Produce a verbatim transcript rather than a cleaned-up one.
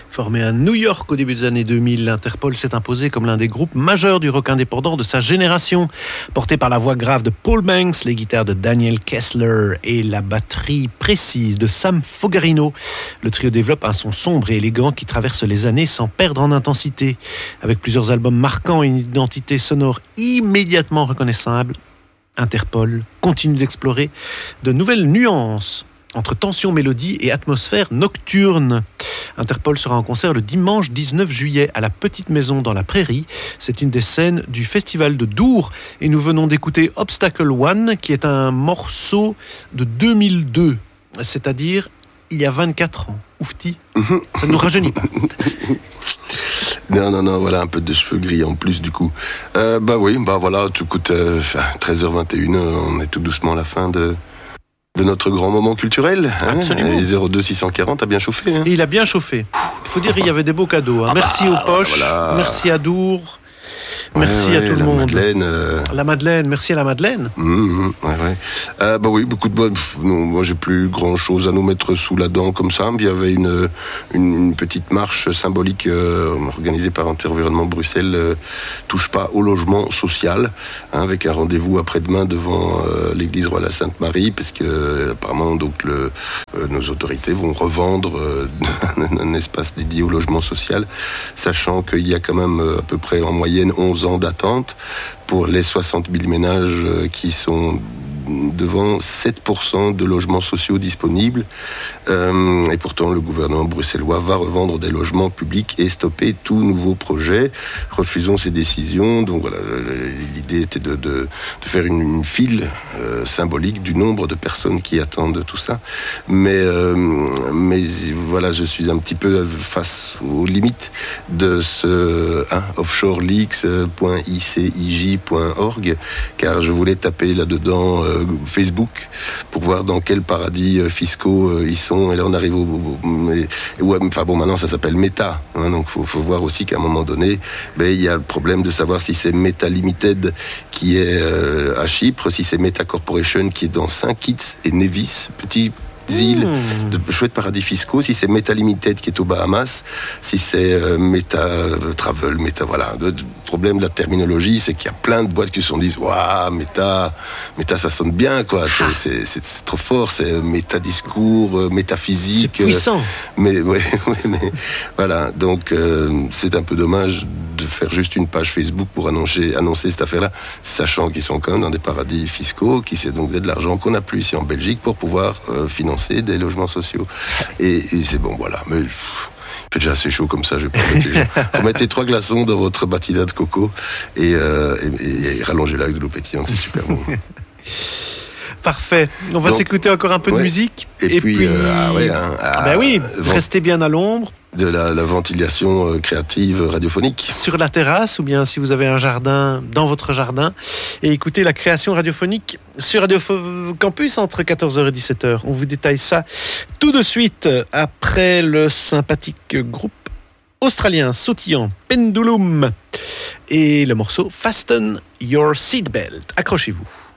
Formé à New York au début des années deux mille, l'Interpol s'est imposé comme l'un des groupes majeurs du rock indépendant de sa génération. Porté par la voix grave de Paul Banks, les guitares de Daniel Kessler et la batterie précise de Sam Fogarino, le trio développe un son sombre et élégant qui traverse les années sans perdre en intensité. Avec plusieurs albums marquants et une identité sonore immédiatement reconnaissable, Interpol continue d'explorer de nouvelles nuances entre tension, mélodie et atmosphère nocturne. Interpol sera en concert le dimanche dix-neuf juillet à la Petite Maison dans la Prairie. C'est une des scènes du festival de Dour et nous venons d'écouter Obstacle One qui est un morceau de deux mille deux, c'est-à-dire il y a vingt-quatre ans. Oufti, ça ne nous rajeunit pas. Non, non, non, voilà, un peu de cheveux gris en plus, du coup. Euh, bah oui, bah voilà, tu écoutes, euh, treize heures vingt et une, on est tout doucement à la fin de, de notre grand moment culturel. Hein. Absolument. Et zéro deux six cent quarante a bien chauffé. Hein. Et il a bien chauffé. Il faut dire, il y avait des beaux cadeaux. Hein. Ah merci bah, aux poches, voilà. Merci à Dour. Merci ouais, à ouais, tout le la monde. Madeleine, euh... La Madeleine, merci à la Madeleine. Mmh, mmh, ouais, ouais. Euh, bah oui, beaucoup de bonnes. Non, moi, j'ai plus grand chose à nous mettre sous la dent comme ça. Il y avait une, une, une petite marche symbolique euh, organisée par Interenvironnement Bruxelles, euh, touche pas au logement social, hein, avec un rendez-vous après-demain devant euh, l'église Royale Sainte-Marie, parce que euh, apparemment donc le, euh, nos autorités vont revendre euh, un espace dédié au logement social, sachant qu'il y a quand même euh, à peu près en moyenne onze ans d'attente pour les soixante mille ménages qui sont devant sept pour cent de logements sociaux disponibles. Euh, et pourtant, le gouvernement bruxellois va revendre des logements publics et stopper tout nouveau projet. Refusons ces décisions. Donc voilà, l'idée était de, de, de faire une, une file euh, symbolique du nombre de personnes qui attendent tout ça. Mais, euh, mais voilà, je suis un petit peu face aux limites de ce hein, offshore leaks point i c i j point org, car je voulais taper là-dedans euh, Facebook pour voir dans quels paradis fiscaux ils sont, et là on arrive au, au, mais, ouais, enfin bon, maintenant ça s'appelle Meta, hein, donc faut, faut voir aussi qu'à un moment donné ben, il y a le problème de savoir si c'est Meta Limited qui est euh, à Chypre, si c'est Meta Corporation qui est dans Saint-Kitts et Nevis, petit îles, mmh. de chouettes paradis fiscaux, si c'est Meta Limited qui est aux Bahamas, si c'est euh, Meta euh, Travel, Meta, voilà. Le, le problème de la terminologie, c'est qu'il y a plein de boîtes qui se sont dit, waouh, Meta, Meta, ça sonne bien, quoi. C'est, ah. c'est, c'est, c'est trop fort, c'est Meta discours, euh, métaphysique. C'est puissant. Euh, mais, ouais, ouais, mais, voilà. Donc, euh, c'est un peu dommage de faire juste une page Facebook pour annoncer, annoncer cette affaire-là, sachant qu'ils sont quand même dans des paradis fiscaux, qui c'est donc de l'argent qu'on n'a plus ici en Belgique pour pouvoir euh, financer des logements sociaux. Et, et c'est bon, voilà. Mais pff, il fait déjà assez chaud comme ça. Je vais pas mettre les gens. Vous mettez trois glaçons dans votre batida de coco et, euh, et, et rallongez-la avec de l'eau pétillante. C'est super bon. Parfait. On va donc, s'écouter encore un peu ouais. de musique. Et, et puis, puis... Euh, ah ouais, hein, ah ben oui, vent... restez bien à l'ombre. De la, la ventilation euh, créative radiophonique. Sur la terrasse, ou bien si vous avez un jardin, dans votre jardin. Et écoutez la création radiophonique sur Radio Campus entre quatorze heures et dix-sept heures. On vous détaille ça tout de suite après le sympathique groupe australien sautillant Pendulum et le morceau Fasten Your Seatbelt. Accrochez-vous.